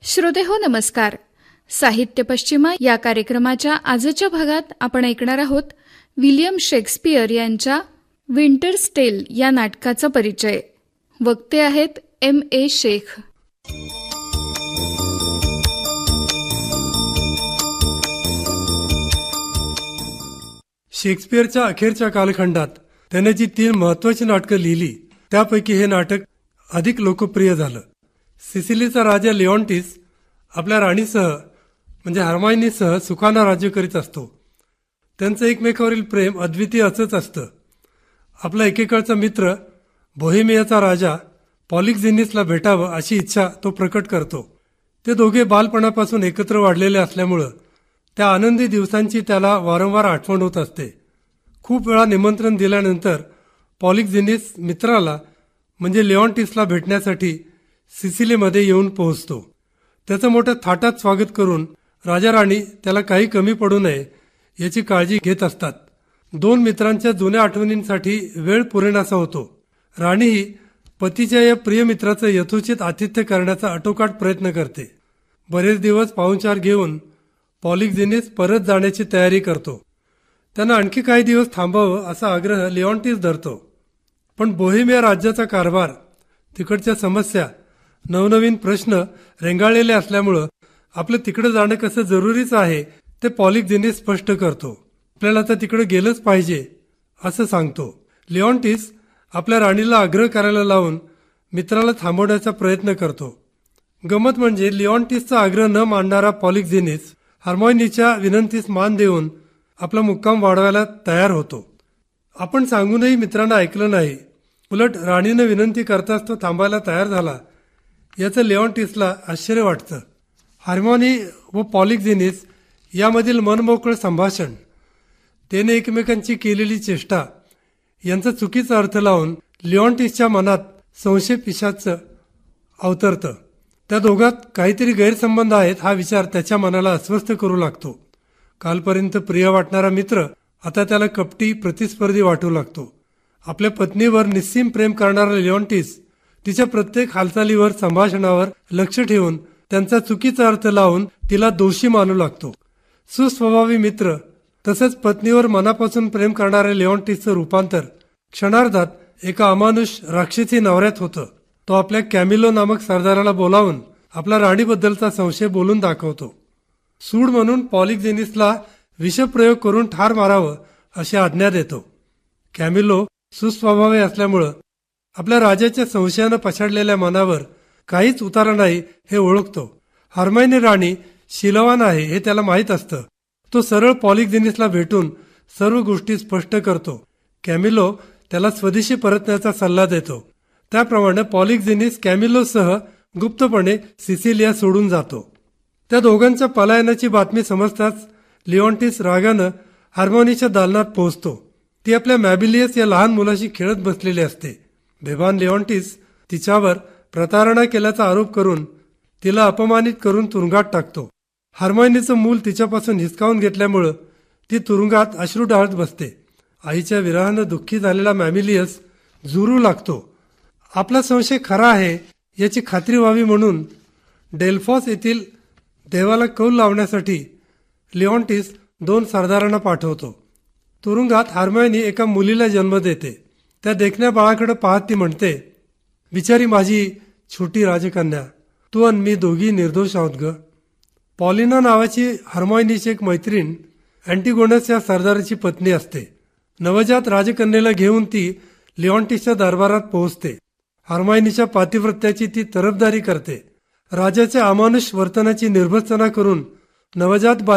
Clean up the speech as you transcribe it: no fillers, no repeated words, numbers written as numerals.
श्रोतेहो नमस्कार. साहित्य पश्चिमा या कार्यक्रमाच्या आजच्या भागात आपण ऐकणार आहोत विलियम शेक्सपियर यांच्या विंटर्स टेल या नाटकाचा परिचय. वक्ते आहेत M.A. शेख. शेक्सपियरच्या अखेरच्या कालखंडात त्याने जी 3 महत्वाची नाटकं लिहिली त्यापैकी हे नाटक अधिक लोकप्रिय झालं. सिसिलीचा राजा लिओंटिस आपल्या राणीसह म्हणजे हर्मायनीसह सुखानं राज्य करीत असतो. त्यांचं एकमेकावरील प्रेम अद्वितीय असंच असतं. आपला एकेकाळचा मित्र बोहेमियाचा राजा पॉलिक्झिनीसला भेटावं अशी इच्छा तो प्रकट करतो. ते दोघे बालपणापासून एकत्र वाढलेले असल्यामुळं त्या आनंदी दिवसांची त्याला वारंवार आठवण होत असते. खूप वेळा निमंत्रण दिल्यानंतर पॉलिक्झिनीस मित्राला म्हणजे लिओंटिसला भेटण्यासाठी सिसिलीमध्ये येऊन पोहोचतो. त्याचं मोठं थाटात स्वागत करून राजा राणी त्याला काही कमी पडू नये याची काळजी घेत असतात. 2 मित्रांच्या जुन्या आठवणींसाठी वेळ पुरेनासा होतो. राणीही पतीच्या या प्रिय मित्राचं यथोचित आतिथ्य करण्याचा आटोकाट प्रयत्न करते. बरेच दिवस पाहुणचार घेऊन पॉलिक्झिनीस परत जाण्याची तयारी करतो. त्यांना आणखी काही दिवस थांबावं असा आग्रह लिओंटिस धरतो. पण बोहेमिया राज्याचा कारभार, तिकडच्या समस्या, नवनवीन प्रश्न रेंगाळलेले असल्यामुळं आपलं तिकडे जाणं कसं जरुरीच आहे ते पॉलिक्झिनीस स्पष्ट करतो. आपल्याला तर तिकडे गेलंच पाहिजे असं सांगतो. लिओंटिस आपल्या राणीला आग्रह करायला लावून मित्राला थांबवण्याचा प्रयत्न करतो. गमत म्हणजे लिओंटिसचा आग्रह न मानणारा पॉलिक्झिनीस हर्मायनीच्या विनंतीस मान देऊन आपला मुक्काम वाढवायला तयार होतो. आपण सांगूनही मित्रांना ऐकलं नाही, उलट राणीनं विनंती करताच तो थांबायला तयार झाला याचं लिओंटिसला आश्चर्य वाटतं. हर्मायनी व पॉलिक्झिनीस यामधील मनमोकळं संभाषण, त्याने एकमेकांची केलेली चेष्टा यांचा चुकीचा अर्थ लावून लिओंटिसच्या मनात संशय पिशाचं अवतरतं. त्या दोघात काहीतरी गैरसंबंध आहेत हा विचार त्याच्या मनाला अस्वस्थ करू लागतो. कालपर्यंत प्रिय वाटणारा मित्र आता त्याला कपटी प्रतिस्पर्धी वाटू लागतो. आपल्या पत्नीवर निस्सीम प्रेम करणारा लिओंटिस तिच्या प्रत्येक हालचालीवर, संभाषणावर लक्ष ठेवून त्यांचा चुकीचा अर्थ लावून तिला दोषी मानू लागतो. सुस्वभावी मित्र तसंच पत्नीवर मनापासून प्रेम करणाऱ्या लिओंटिसचं रूपांतर क्षणार्धात एका अमानुष राक्षसी नवऱ्यात होतं. तो आपल्या कॅमिलो नामक सरदाराला बोलावून आपला राणीबद्दलचा संशय बोलून दाखवतो. सूड म्हणून पॉलिक्झिनीसला विषप्रयोग करून ठार मारावं अशी आज्ञा देतो. कॅमिलो सुस्वभावी असल्यामुळं आपल्या राजाच्या संशयानं पछाडलेल्या मनावर काहीच उतारा नाही हे ओळखतो. हर्मायनी राणी शीलवान आहे हे त्याला माहीत असतं. तो सरळ पॉलिक्झिनीसला भेटून सर्व गोष्टी स्पष्ट करतो. कॅमिलो त्याला स्वदेशी परतण्याचा सल्ला देतो. त्याप्रमाणे पॉलिक्झिनीस कॅमिलोसह गुप्तपणे सिसिलिया सोडून जातो. त्या दोघांच्या पलायनाची बातमी समजताच लिओंटिस रागानं हर्मायनीच्या दालनात पोहोचतो. ती आपल्या मॅबिलियस या लहान मुलाशी खेळत बसलेली असते. बेभान लिओंटिस तिच्यावर प्रतारणा केल्याचा आरोप करून तिला अपमानित करून तुरुंगात टाकतो. हर्मायनीचं मूल तिच्यापासून हिसकावून घेतल्यामुळं ती तुरुंगात अश्रू ढाळत बसते. आईच्या विरहानं दुःखी झालेला मॅबिलियस झुरू लागतो. आपला संशय खरा आहे याची खात्री व्हावी म्हणून डेल्फॉस येथील देवाला कौल लावण्यासाठी लिओंटिस 2 सरदारांना पाठवतो. तुरुंगात हर्मायनी एका मुलीला जन्म देते. त्या देखण्या बाळाकडे पाहत ती म्हणते, बिचारी माझी छोटी राजकन्या, तू आणि मी दोघी निर्दोष आहोत ग. पॉलिना नावाची हर्मायनीची एक मैत्रीण अँटिगोनस या सरदाराची पत्नी असते. नवजात राजकन्येला घेऊन ती लिओंटिसच्या दरबारात पोहोचते. हर्मायनीच्या पातिव्रत्याची ती तरफदारी करते. राजाच्या अमानुष वर्तनाची निर्भत्सना करून नवजात